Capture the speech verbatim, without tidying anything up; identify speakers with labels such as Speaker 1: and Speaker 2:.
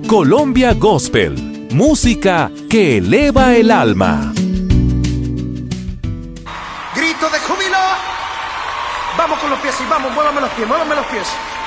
Speaker 1: Colombia Gospel, música que eleva el alma.
Speaker 2: Grito de júbilo. Vamos con los pies y vamos, muévame los pies, muévame los pies.